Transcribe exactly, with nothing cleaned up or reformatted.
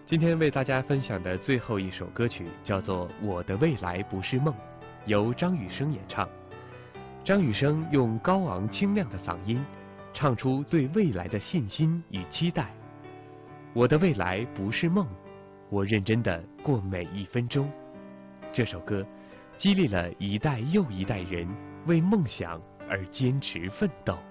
今天为大家分享的最后一首歌曲叫做《我的未来不是梦》，由张雨生演唱。张雨生用高昂清亮的嗓音，唱出对未来的信心与期待。我的未来不是梦，我认真的过每一分钟。这首歌激励了一代又一代人为梦想而坚持奋斗。